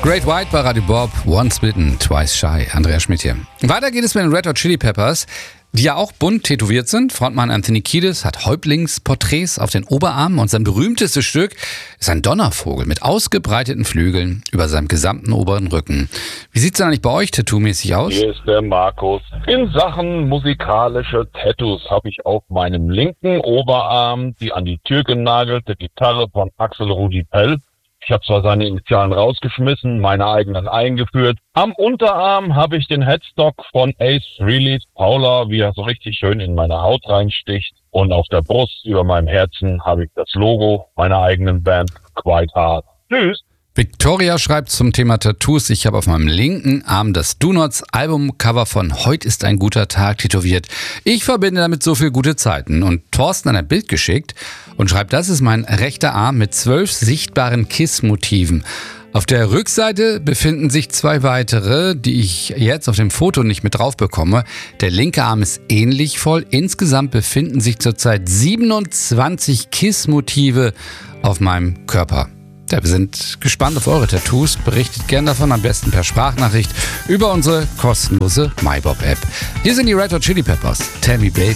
Great White bei Radio Bob, Once Bitten, Twice Shy. Andreas Schmidt hier. Weiter geht es mit den Red Hot Chili Peppers, die ja auch bunt tätowiert sind. Frontmann Anthony Kiedis hat Häuptlingsporträts auf den Oberarmen und sein berühmtestes Stück ist ein Donnervogel mit ausgebreiteten Flügeln über seinem gesamten oberen Rücken. Wie sieht's denn eigentlich bei euch tattoo-mäßig aus? Hier ist der Markus. In Sachen musikalische Tattoos habe ich auf meinem linken Oberarm die an die Tür genagelte Gitarre von Axel Rudi Pell. Ich habe zwar seine Initialen rausgeschmissen, meine eigenen eingeführt. Am Unterarm habe ich den Headstock von Ace Frehley's Paula, wie er so richtig schön in meine Haut reinsticht. Und auf der Brust über meinem Herzen habe ich das Logo meiner eigenen Band Quite Hard. Tschüss! Victoria schreibt zum Thema Tattoos, ich habe auf meinem linken Arm das Do-Nots Albumcover von Heut ist ein guter Tag tätowiert. Ich verbinde damit so viel gute Zeiten. Und Thorsten hat ein Bild geschickt und schreibt, das ist mein rechter Arm mit 12 sichtbaren Kiss-Motiven. Auf der Rückseite befinden sich 2 weitere, die ich jetzt auf dem Foto nicht mit drauf bekomme. Der linke Arm ist ähnlich voll. Insgesamt befinden sich zurzeit 27 Kiss-Motive auf meinem Körper. Ja, wir sind gespannt auf eure Tattoos. Berichtet gern davon, am besten per Sprachnachricht über unsere kostenlose MyBob-App. Hier sind die Red Hot Chili Peppers. Tell me, baby.